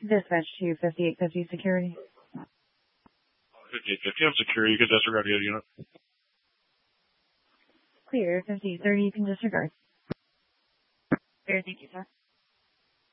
Dispatch to 5850 security. 5850, I'm security. You can disregard the unit. Clear. 5030, you can disregard. Clear, thank you, sir.